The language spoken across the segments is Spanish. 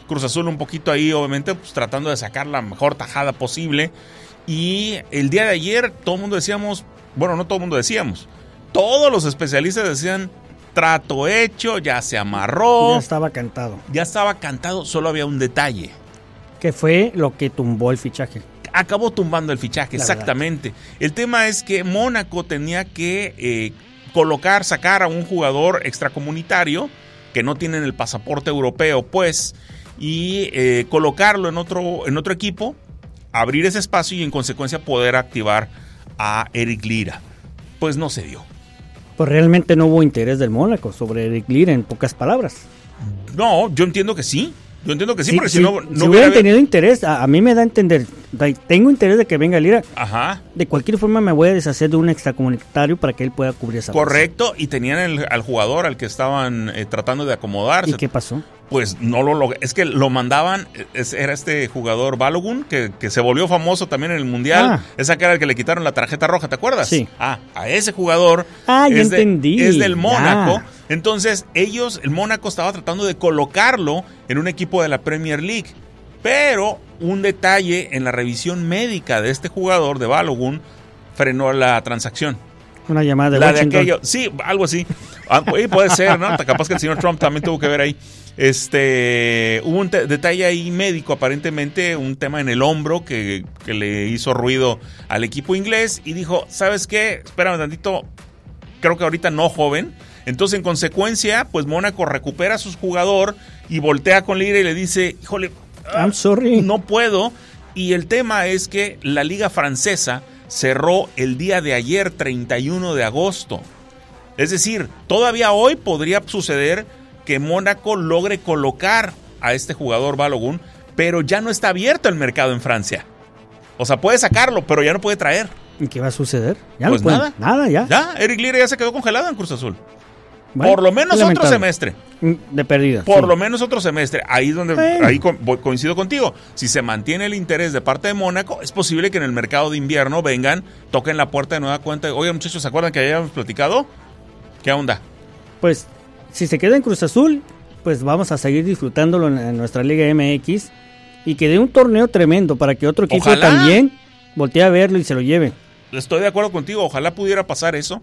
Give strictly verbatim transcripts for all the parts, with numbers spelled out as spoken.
Cruz Azul un poquito ahí, obviamente, pues tratando de sacar la mejor tajada posible. Y el día de ayer todo el mundo decíamos, bueno, no todo el mundo decíamos, todos los especialistas decían, trato hecho, ya se amarró. Ya estaba cantado. Ya estaba cantado, solo había un detalle. Que fue lo que tumbó el fichaje. Acabó tumbando el fichaje, la exactamente. Verdad. El tema es que Mónaco tenía que eh, colocar, sacar a un jugador extracomunitario que no tienen el pasaporte europeo, pues, y eh, colocarlo en otro, en otro equipo, abrir ese espacio y en consecuencia poder activar a Eric Lira. Pues no se dio. Pues realmente no hubo interés del Mónaco sobre Eric Lira, en pocas palabras. No, yo entiendo que sí. Yo entiendo que sí, sí porque sí, si no... no si hubieran hubiera... tenido interés, a, a mí me da a entender, tengo interés de que venga Lira. Ajá. De cualquier forma me voy a deshacer de un extracomunitario para que él pueda cubrir esa Correcto, plaza. Y tenían el, al jugador al que estaban eh, tratando de acomodarse. ¿Y qué pasó? Pues no lo logró. Es que lo mandaban, es, era este jugador Balogun, que, que se volvió famoso también en el Mundial. Ah. Esa que era el que le quitaron la tarjeta roja, ¿te acuerdas? Sí. Ah, a ese jugador ah, ya es, entendí. De, es del Mónaco. Ya. Entonces, ellos, el Mónaco estaba tratando de colocarlo en un equipo de la Premier League. Pero un detalle en la revisión médica de este jugador, de Balogun, frenó la transacción. Una llamada de la Washington. De aquello, sí, algo así. Ah, puede ser, ¿no? Capaz que el señor Trump también tuvo que ver ahí. Este, hubo un te- detalle ahí médico, aparentemente, un tema en el hombro que, que le hizo ruido al equipo inglés y dijo, ¿sabes qué? Espérame tantito, creo que ahorita no, joven. Entonces, en consecuencia, pues Mónaco recupera a su jugador y voltea con Lira y le dice, híjole, I'm sorry. No puedo. Y el tema es que la Liga Francesa cerró el día de ayer, treinta y uno de agosto. Es decir, todavía hoy podría suceder que Mónaco logre colocar a este jugador Balogun, pero ya no está abierto el mercado en Francia. O sea, puede sacarlo, pero ya no puede traer. ¿Y qué va a suceder? Ya pues no pueden, nada. Nada, ya. Ya, Eric Lira ya se quedó congelado en Cruz Azul. Bueno, por lo menos otro semestre. De perdida. Por sí. lo menos otro semestre. Ahí es donde bueno. ahí co- coincido contigo. Si se mantiene el interés de parte de Mónaco, es posible que en el mercado de invierno vengan, toquen la puerta de nueva cuenta. Oye, muchachos, ¿se acuerdan que ya habíamos platicado? ¿Qué onda? Pues, si se queda en Cruz Azul, pues vamos a seguir disfrutándolo en, en nuestra Liga M X y que dé un torneo tremendo para que otro equipo Ojalá. también voltee a verlo y se lo lleve. Estoy de acuerdo contigo. Ojalá pudiera pasar eso.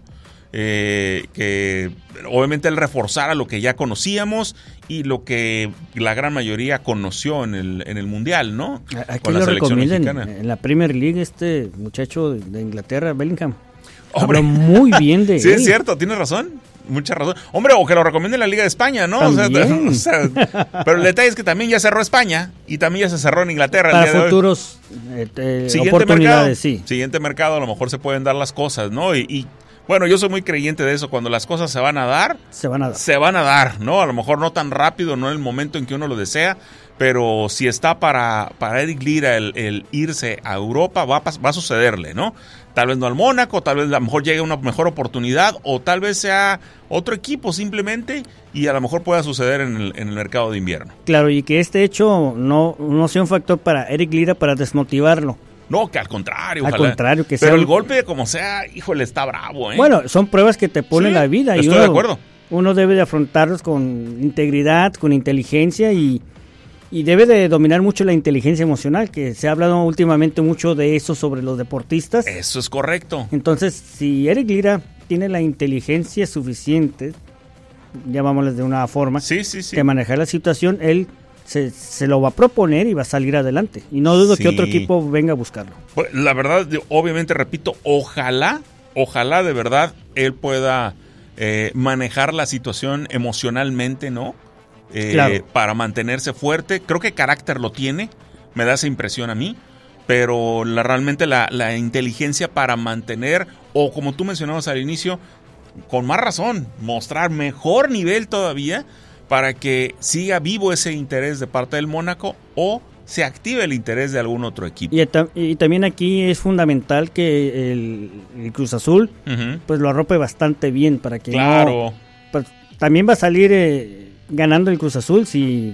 Eh, que obviamente él reforzara lo que ya conocíamos y lo que la gran mayoría conoció en el, en el Mundial, ¿no? Aquí lo recomiendan en la Premier League este muchacho de Inglaterra, Bellingham. Habla muy bien de sí, él. Sí, es cierto, tienes razón. Mucha razón. Hombre, o que lo recomiende la Liga de España, ¿no? O sea, o sea, pero el detalle es que también ya cerró España y también ya se cerró en Inglaterra. Para el día futuros eh, eh, Siguiente oportunidades, mercado, sí. Siguiente mercado, a lo mejor se pueden dar las cosas, ¿no? Y, y bueno, yo soy muy creyente de eso. Cuando las cosas se van a dar, se van a dar. Se van a dar, ¿no? A lo mejor no tan rápido, no en el momento en que uno lo desea, pero si está para, para Eric Lira el, el irse a Europa, va a, va a sucederle, ¿no? Tal vez no al Mónaco, tal vez a lo mejor llegue una mejor oportunidad o tal vez sea otro equipo simplemente y a lo mejor pueda suceder en el, en el mercado de invierno. Claro, y que este hecho no, no sea un factor para Eric Lira para desmotivarlo. No, que al contrario. Al ojalá. contrario, que Pero sea... el golpe, como sea, híjole, está bravo, ¿eh? Bueno, son pruebas que te ponen sí, la vida. Estoy y uno, de acuerdo. Uno debe de afrontarlos con integridad, con inteligencia y, y debe de dominar mucho la inteligencia emocional, que se ha hablado últimamente mucho de eso sobre los deportistas. Eso es correcto. Entonces, si Eric Lira tiene la inteligencia suficiente, llamámosles de una forma, sí, sí, sí. de manejar la situación, él se, se lo va a proponer y va a salir adelante. Y no dudo sí. que otro equipo venga a buscarlo. La verdad, obviamente, repito, ojalá, ojalá de verdad él pueda eh, manejar la situación emocionalmente, ¿no? Eh, claro. Para mantenerse fuerte. Creo que carácter lo tiene, me da esa impresión a mí, pero la, realmente la, la inteligencia para mantener, o como tú mencionabas al inicio, con más razón, mostrar mejor nivel todavía para que siga vivo ese interés de parte del Mónaco o se active el interés de algún otro equipo. Y, y también aquí es fundamental que el, el Cruz Azul uh-huh. pues lo arrope bastante bien para que claro. no, pues, también va a salir eh, ganando el Cruz Azul si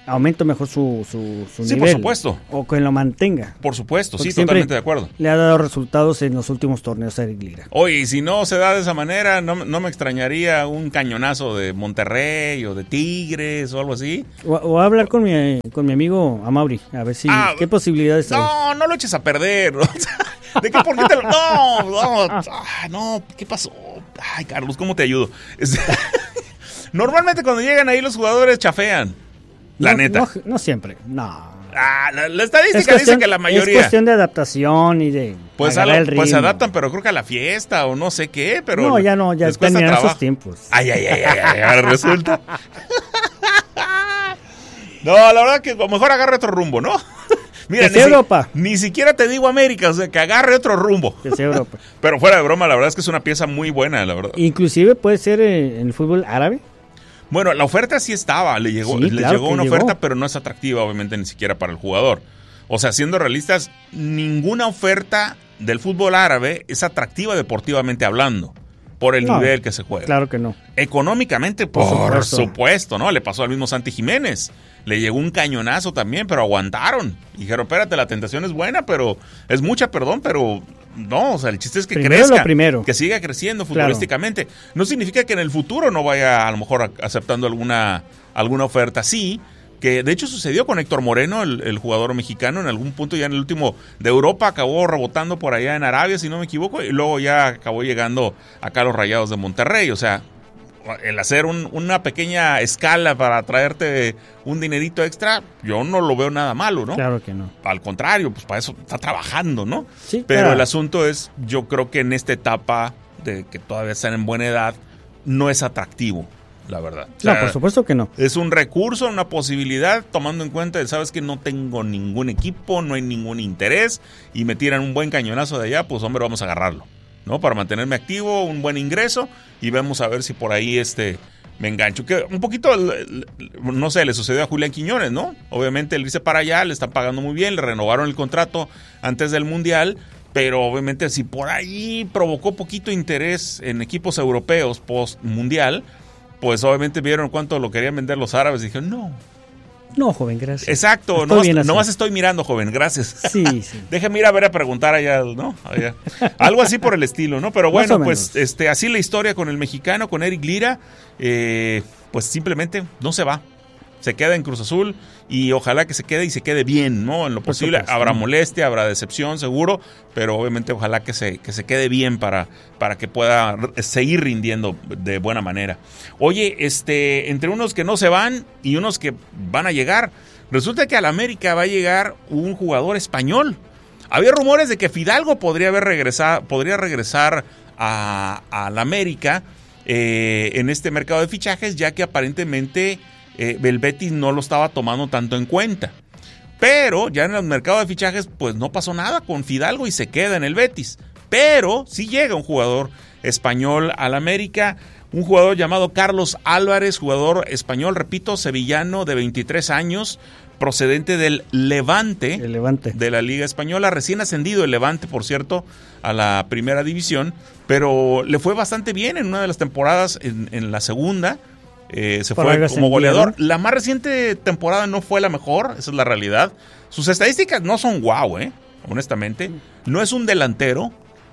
aumente mejor su, su, su sí, nivel. por supuesto. O que lo mantenga. Por supuesto, Porque sí, totalmente de acuerdo. Le ha dado resultados en los últimos torneos a Eric Lira. Oye, y si no se da de esa manera, no, no me extrañaría un cañonazo de Monterrey o de Tigres o algo así. O, o hablar con mi, con mi amigo Amauri, a ver si, ah, qué posibilidades hay. No, no lo eches a perder. ¿De qué? ¿Por qué te lo...? No, no, ah, no, ¿qué pasó? Ay, Carlos, ¿cómo te ayudo? Es... Normalmente cuando llegan ahí los jugadores chafean. La no, neta. No, no siempre, no. Ah, la, la estadística cuestión, dice que la mayoría. Es cuestión de adaptación y de pues, agarrar algo, el ritmo. Pues se adaptan, pero creo que a la fiesta o no sé qué, pero... No, ya no, ya terminaron esos tiempos. Ay, ay, ay, ay, ay, ahora resulta. No, la verdad que a lo mejor agarre otro rumbo, ¿no? Mira, que sea ni, Europa. Si, ni siquiera te digo América, o sea, que agarre otro rumbo. Que sea Europa. Pero fuera de broma, la verdad es que es una pieza muy buena, la verdad. Inclusive puede ser en el fútbol árabe. Bueno, la oferta sí estaba, le llegó, sí, le claro llegó una llegó. oferta, pero no es atractiva, obviamente, ni siquiera para el jugador. O sea, siendo realistas, ninguna oferta del fútbol árabe es atractiva deportivamente hablando, por el no, nivel que se juega. Claro que no. Económicamente, por, por supuesto. supuesto, ¿no? Le pasó al mismo Santi Jiménez. Le llegó un cañonazo también, pero aguantaron. Y dijeron, espérate, la tentación es buena, pero es mucha, perdón, pero no, o sea, el chiste es que primero crezca, lo primero. que siga creciendo futbolísticamente. Claro. No significa que en el futuro no vaya a lo mejor aceptando alguna, alguna oferta. Sí, que de hecho sucedió con Héctor Moreno, el, el jugador mexicano, en algún punto ya en el último de Europa acabó rebotando por allá en Arabia, si no me equivoco, y luego ya acabó llegando acá a los Rayados de Monterrey, o sea, el hacer un, una pequeña escala para traerte un dinerito extra, yo no lo veo nada malo, ¿no? Claro que no. Al contrario, pues para eso está trabajando, ¿no? Sí, pero claro. El asunto es, yo creo que en esta etapa de que todavía están en buena edad, no es atractivo, la verdad. O sea, no, por supuesto que no. Es un recurso, una posibilidad, tomando en cuenta, sabes que no tengo ningún equipo, no hay ningún interés, y me tiran un buen cañonazo de allá, pues hombre, vamos a agarrarlo, ¿no? Para mantenerme activo, un buen ingreso, y vemos a ver si por ahí este me engancho. Que un poquito, no sé, le sucedió a Julián Quiñones, ¿no? Obviamente él irse para allá, le están pagando muy bien, le renovaron el contrato antes del Mundial, pero obviamente si por ahí provocó poquito interés en equipos europeos post-Mundial, pues obviamente vieron cuánto lo querían vender los árabes y dijeron, no. No, joven, gracias. Exacto, no más, no más estoy mirando, joven, gracias. Sí, sí. Déjame ir a ver a preguntar allá, ¿no? Allá. Algo así por el estilo, ¿no? Pero bueno, pues este, así la historia con el mexicano, con Eric Lira, eh, pues simplemente no se va. Se queda en Cruz Azul y ojalá que se quede y se quede bien, ¿no? En lo posible habrá molestia, habrá decepción seguro, pero obviamente ojalá que se, que se quede bien para, para que pueda seguir rindiendo de buena manera. Oye, este, entre unos que no se van y unos que van a llegar, resulta que a la América va a llegar un jugador español. Había rumores de que Fidalgo podría haber regresado, podría regresar a, a la América eh, en este mercado de fichajes, ya que aparentemente Eh, el Betis no lo estaba tomando tanto en cuenta, pero ya en el mercado de fichajes pues no pasó nada con Fidalgo y se queda en el Betis, pero sí llega un jugador español al América, un jugador llamado Carlos Álvarez, jugador español, repito, sevillano de veintitrés años, procedente del Levante, el Levante de la Liga Española, recién ascendido el Levante, por cierto, a la primera división, pero le fue bastante bien en una de las temporadas, en, en la segunda. Eh, se fue como goleador. La más reciente temporada no fue la mejor, esa es la realidad. Sus estadísticas no son guau, eh, honestamente. No es un delantero.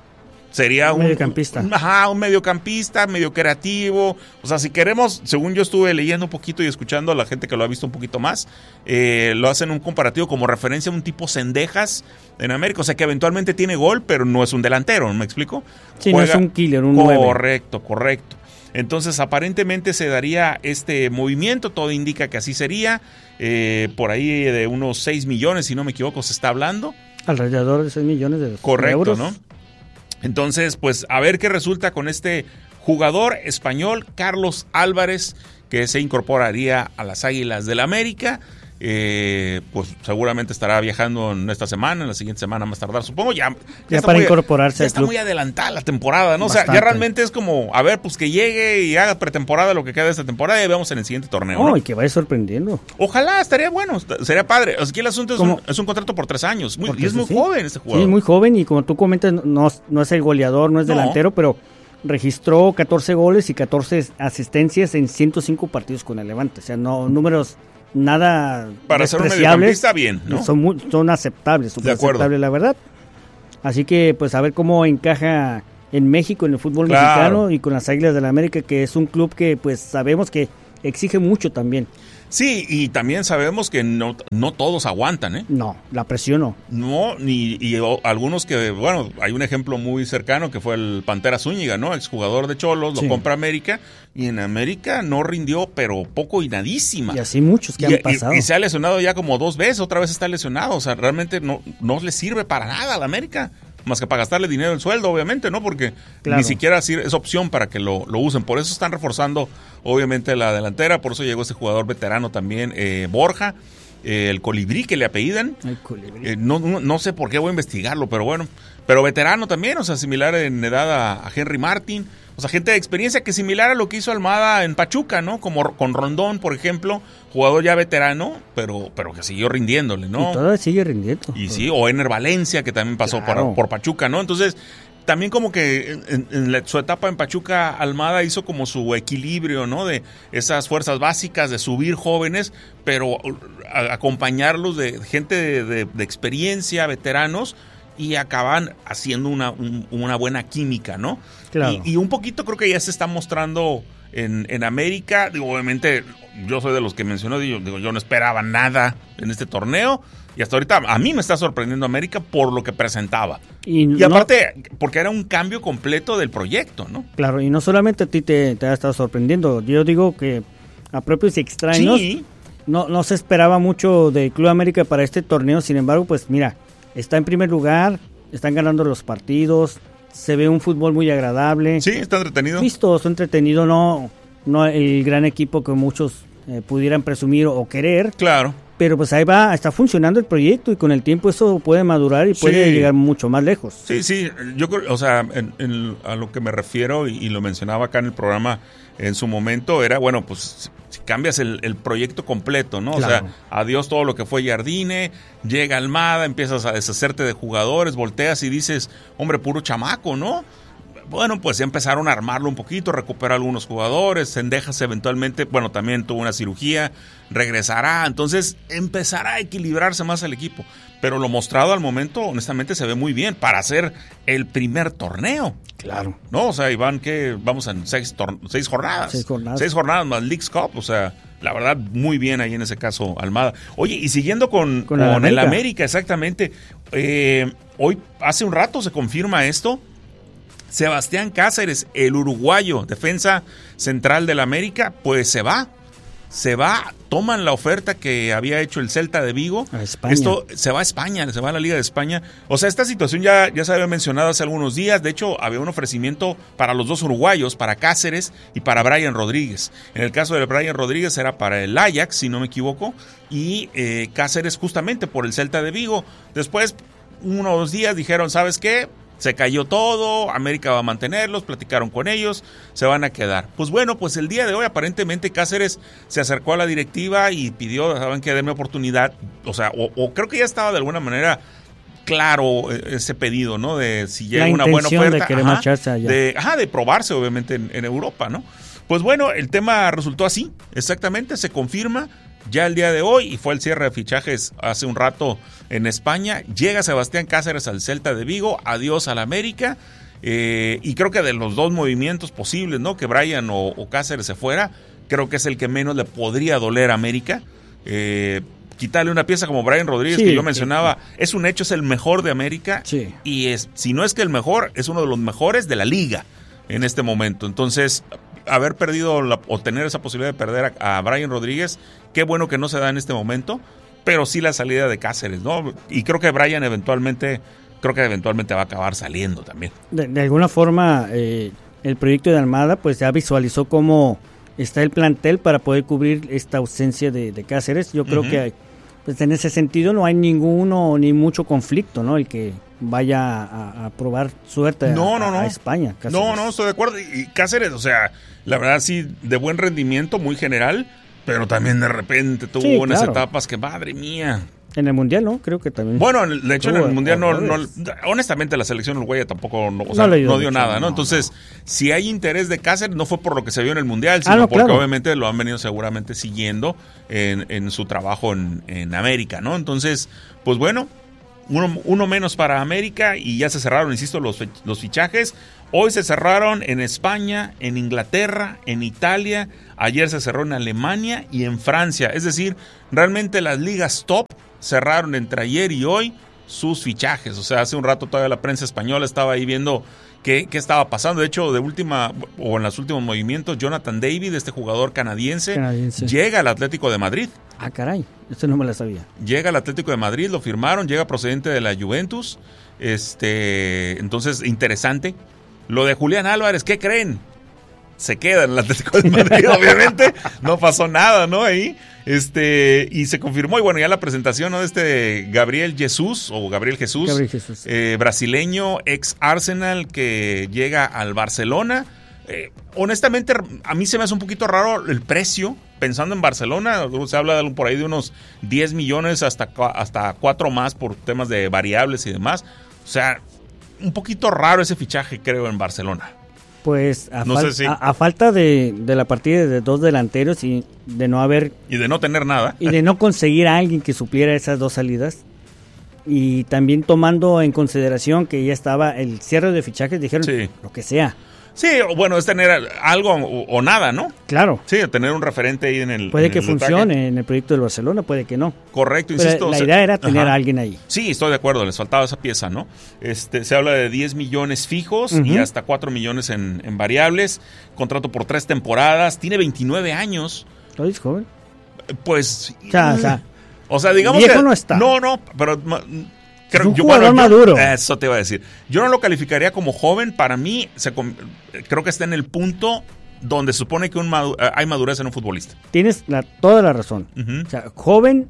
Sería un mediocampista. Un, ajá, un mediocampista, medio creativo. O sea, si queremos, según yo estuve leyendo un poquito y escuchando a la gente que lo ha visto un poquito más, eh, lo hacen un comparativo como referencia a un tipo Cendejas en América. O sea, que eventualmente tiene gol, pero no es un delantero, ¿me explico? Sí, Juega, no es un killer, un correcto, nueve. Correcto, correcto. Entonces, aparentemente se daría este movimiento, todo indica que así sería, eh, por ahí de unos seis millones, si no me equivoco, se está hablando. Alrededor de seis millones de Correcto, euros. ¿no? Entonces, pues, a ver qué resulta con este jugador español, Carlos Álvarez, que se incorporaría a las Águilas del América. Eh, pues seguramente estará viajando en esta semana, en la siguiente semana más tardar, supongo. Ya, ya, ya para muy, incorporarse ya al está club. muy adelantada la temporada, ¿no? Bastante. O sea, ya realmente es como, a ver, pues que llegue y haga pretemporada lo que queda de esta temporada y vemos en el siguiente torneo, oh, ¿no? Y que vaya sorprendiendo. Ojalá, estaría bueno, sería padre. O sea, aquí el asunto es un, es un contrato por tres años. Muy, y es muy sí. joven este jugador. Sí, muy joven y como tú comentas, no, no es el goleador, no es No. delantero, pero registró catorce goles y catorce asistencias en ciento cinco partidos con el Levante. O sea, no números nada para ser un despreciables. mediocampista bien, ¿no? Son, muy, son aceptables, súper aceptables, la verdad. Así que, pues, a ver cómo encaja en México, en el fútbol claro. mexicano y con las Águilas del la América, que es un club que, pues, sabemos que exige mucho también. Sí, y también sabemos que no, no todos aguantan, ¿eh? No, la presión no. No, ni y o, algunos que, bueno, hay un ejemplo muy cercano que fue el Pantera Zúñiga, ¿no? Exjugador de Cholos, lo sí. compra América, y en América no rindió, pero poco y nadísima. Y así muchos que y, han pasado. Y, y se ha lesionado ya como dos veces, otra vez está lesionado, o sea, realmente no, no le sirve para nada a la América. Más que para gastarle dinero en sueldo, obviamente, ¿no? Porque claro. ni siquiera es opción para que lo, lo usen. Por eso están reforzando, obviamente, la delantera. Por eso llegó este jugador veterano también, eh, Borja, eh, el Colibrí, que le apellidan. El Colibrí. Eh, no, no, no sé por qué voy a investigarlo, pero bueno. Pero veterano también, o sea, similar en edad a, a Henry Martin. O sea, gente de experiencia que similar a lo que hizo Almada en Pachuca, ¿no? Como con Rondón, por ejemplo, jugador ya veterano, pero, pero que siguió rindiéndole, ¿no? Y todavía sigue rindiendo. Y sí, o Ener Valencia, que también pasó claro. por, por Pachuca, ¿no? Entonces, también como que en, en la, su etapa en Pachuca, Almada hizo como su equilibrio, ¿no? De esas fuerzas básicas, de subir jóvenes, pero a, acompañarlos de gente de, de, de experiencia, veteranos, y acaban haciendo una, un, una buena química, ¿no? Claro. Y, y un poquito creo que ya se está mostrando en, en América. Digo, obviamente, yo soy de los que mencionó, digo, digo, yo no esperaba nada en este torneo, y hasta ahorita a mí me está sorprendiendo América por lo que presentaba. Y, y aparte, no, porque era un cambio completo del proyecto, ¿no? Claro, y no solamente a ti te, te ha estado sorprendiendo, yo digo que a propios extraños sí. no, no se esperaba mucho del Club América para este torneo, sin embargo, pues mira, está en primer lugar, están ganando los partidos, se ve un fútbol muy agradable. Sí, está entretenido. Vistoso, entretenido, no, no el gran equipo que muchos eh, pudieran presumir o querer. Claro. Pero pues ahí va, está funcionando el proyecto y con el tiempo eso puede madurar y puede sí. llegar mucho más lejos. Sí, sí, yo creo, o sea, en, en, a lo que me refiero y, y lo mencionaba acá en el programa en su momento era, bueno, pues si cambias el, el proyecto completo, ¿no? Claro. O sea, adiós todo lo que fue Jardine, llega Almada, empiezas a deshacerte de jugadores, volteas y dices, hombre, puro chamaco, ¿no? Bueno, pues ya empezaron a armarlo un poquito, recuperar algunos jugadores, Cendejas eventualmente, bueno, también tuvo una cirugía, regresará, entonces empezará a equilibrarse más el equipo. Pero lo mostrado al momento, honestamente, se ve muy bien para hacer el primer torneo. Claro. No, o sea, Iván, que vamos en seis, tor- seis jornadas. Seis jornadas. Seis jornadas más Leagues Cup, o sea, la verdad, muy bien ahí en ese caso, Almada. Oye, y siguiendo con, con, con el, América. el América, exactamente, eh, hoy, hace un rato se confirma esto. Sebastián Cáceres, el uruguayo, defensa central del América, pues se va. Se va, toman la oferta que había hecho el Celta de Vigo. A España. Esto se va a España, se va a la Liga de España. O sea, esta situación ya, ya se había mencionado hace algunos días. De hecho, había un ofrecimiento para los dos uruguayos, para Cáceres y para Brian Rodríguez. En el caso de Brian Rodríguez era para el Ajax, si no me equivoco, y eh, Cáceres justamente por el Celta de Vigo. Después, uno o dos días dijeron, ¿sabes qué? Se cayó todo, América va a mantenerlos, platicaron con ellos, se van a quedar. Pues bueno, pues el día de hoy aparentemente Cáceres se acercó a la directiva y pidió, saben que denme oportunidad, o sea, o, o creo que ya estaba de alguna manera claro ese pedido, ¿no? De si llega la una buena oferta, de querer ajá, marcharse allá. De, ajá, de probarse obviamente en, en Europa, ¿no? Pues bueno, el tema resultó así, exactamente, se confirma. Ya el día de hoy, y fue el cierre de fichajes hace un rato en España, llega Sebastián Cáceres al Celta de Vigo, adiós al América, eh, y creo que de los dos movimientos posibles, ¿no? Que Brian o, o Cáceres se fuera, creo que es el que menos le podría doler a América. Eh, quitarle una pieza como Brian Rodríguez, sí, que yo mencionaba, sí. Es un hecho, es el mejor de América, sí. Y es, si no es que el mejor, es uno de los mejores de la liga en este momento. Entonces, haber perdido la, o tener esa posibilidad de perder a, a Brian Rodríguez, qué bueno que no se da en este momento, pero sí la salida de Cáceres, ¿no? Y creo que Brian eventualmente, creo que eventualmente va a acabar saliendo también. De, de alguna forma, eh, el proyecto de Almada, pues ya visualizó cómo está el plantel para poder cubrir esta ausencia de, de Cáceres. Yo creo uh-huh. que, pues en ese sentido, no hay ninguno ni mucho conflicto, ¿no? El que vaya a, a probar suerte no, a, no, no. a España. Cáceres. No, no, estoy de acuerdo. Y Cáceres, o sea, la verdad sí, de buen rendimiento, muy general, pero también de repente tuvo sí, unas claro. etapas que, madre mía, En el Mundial, ¿no? Creo que también. Bueno, de hecho, en el Uh, Mundial no, no... horrores. Honestamente, la selección uruguaya tampoco no, o sea, No le dio no dio mucho, nada, ¿no? no, Entonces, no. si hay interés de Cáceres, no fue por lo que se vio en el Mundial, sino Ah, no, porque claro. obviamente lo han venido seguramente siguiendo en, en su trabajo en, en América, ¿no? Entonces, pues bueno, uno, uno menos para América y ya se cerraron, insisto, los, los fichajes. Hoy se cerraron en España, en Inglaterra, en Italia, ayer se cerró en Alemania y en Francia. Es decir, realmente las ligas top cerraron entre ayer y hoy sus fichajes. O sea, hace un rato todavía la prensa española estaba ahí viendo qué, qué estaba pasando. De hecho, de última o en los últimos movimientos, Jonathan David, este jugador canadiense, Canadiense. llega al Atlético de Madrid. Ah, caray, esto no me la sabía. Llega al Atlético de Madrid, lo firmaron, llega procedente de la Juventus. Este, entonces, interesante. Lo de Julián Álvarez, ¿qué creen? Se queda en el Atlético de Madrid, obviamente. No pasó nada, ¿no? Ahí. Este, y se confirmó, y bueno, ya la presentación, ¿no? De este Gabriel Jesús, o Gabriel Jesús, Gabriel Jesús. Eh, brasileño, ex Arsenal, que llega al Barcelona. Eh, honestamente, a mí se me hace un poquito raro el precio, pensando en Barcelona. Se habla de, por ahí de unos diez millones hasta, hasta cuatro más por temas de variables y demás. O sea, un poquito raro ese fichaje, creo, en Barcelona. Pues a, No fal- sé si- a, a falta de, de la partida de dos delanteros y de no haber Y de no tener nada. y de no conseguir a alguien que supliera esas dos salidas, y también tomando en consideración que ya estaba el cierre de fichajes, dijeron Sí. lo que sea. Sí, bueno, es tener algo o, o nada, ¿no? Claro, Sí, tener un referente ahí en el puede en que el funcione ataque. en el proyecto del Barcelona, puede que no. Correcto, Pero insisto. la o sea, idea era tener ajá. a alguien ahí. Sí, estoy de acuerdo, les faltaba esa pieza, ¿no? Este, se habla de diez millones fijos Ujú. y hasta cuatro millones en, en variables. Contrato por tres temporadas. Tiene veintinueve años. ¿Lo dices, joven? Pues. O sea, o sea, O sea, digamos viejo que. no está. No, no, pero. ma- Creo, Es un yo, jugador bueno, yo- maduro. Eso te iba a decir. Yo no lo calificaría como joven. Para mí, se, com- creo que está en el punto donde se supone que un madu- hay madurez en un futbolista. tienes la, toda la razón. Ujú. O sea, joven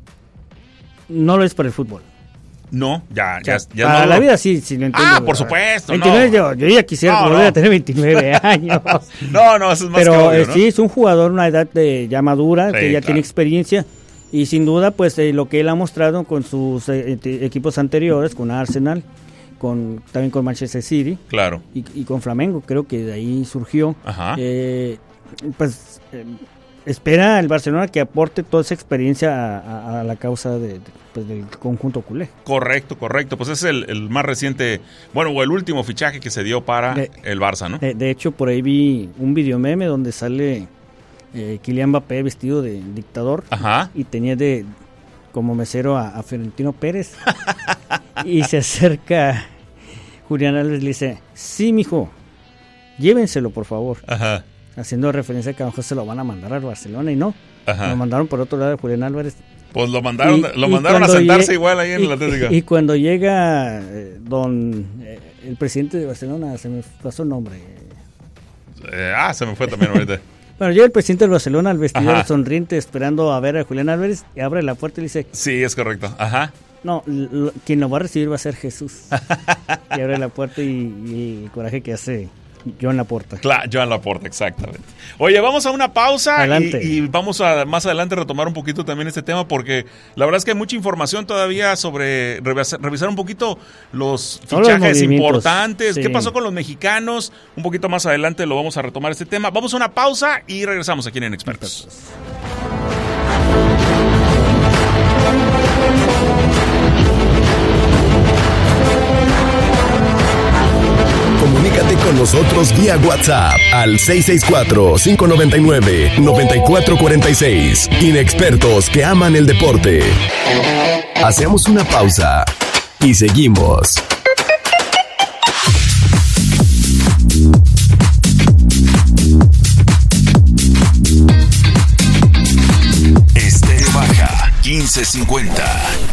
no lo es para el fútbol. No, ya, O sea, ya, ya para no la lo- vida sí, sí lo entiendo. Ah, por ¿verdad? supuesto, veintinueve, no. yo, yo ya quisiera No, volver no. a tener veintinueve años. No, no, eso es más Pero que obvio, eh, ¿no? sí, es un jugador, una edad de, ya madura, Sí, que ya claro. tiene experiencia. Y sin duda, pues eh, lo que él ha mostrado con sus eh, te- equipos anteriores, con Arsenal, con también con Manchester City Claro. y, y con Flamengo, creo que de ahí surgió. Ajá. Eh, pues eh, espera el Barcelona que aporte toda esa experiencia a, a- a la causa de, de, pues, del conjunto culé. Correcto, correcto. Pues es el, el más reciente, bueno, o el último fichaje que se dio para De- el Barça, ¿no? De, de hecho, por ahí vi un video meme donde sale eh, Kylian Mbappé vestido de dictador. Ajá. Y tenía de como mesero a, a Florentino Pérez. Y se acerca Julián Álvarez y le dice, sí, mijo, llévenselo, por favor. Ajá. Haciendo referencia a que a lo mejor se lo van a mandar al Barcelona y no. Ajá. Lo mandaron por otro lado de Julián Álvarez. Pues lo mandaron, Y- lo y mandaron a cuando sentarse lle- igual ahí en y, la Atlética. Y cuando llega eh, don eh, el presidente de Barcelona, se me pasó el nombre. Eh, ah, se me fue también ahorita. Bueno, llega el presidente del Barcelona al vestidor Ajá. sonriente esperando a ver a Julián Álvarez y abre la puerta y le dice, Sí, es correcto. Ajá. no, lo- quien lo va a recibir va a ser Jesús. Y abre la puerta y, y el coraje que hace Joan Laporta. Claro, Joan Laporta, exactamente. Oye, vamos a una pausa Adelante. y, y vamos a más adelante retomar un poquito también este tema porque la verdad es que hay mucha información todavía sobre revisar, revisar un poquito los Todos los fichajes movimientos, importantes. sí. ¿Qué pasó con los mexicanos? Un poquito más adelante lo vamos a retomar este tema. Vamos a una pausa y regresamos aquí en Inexpertos. Comunícate con nosotros vía WhatsApp al seis seis cuatro, cinco nueve nueve, nueve cuatro cuatro seis. Inexpertos que aman el deporte. Hacemos una pausa y seguimos. Estéreo Baja quince cincuenta.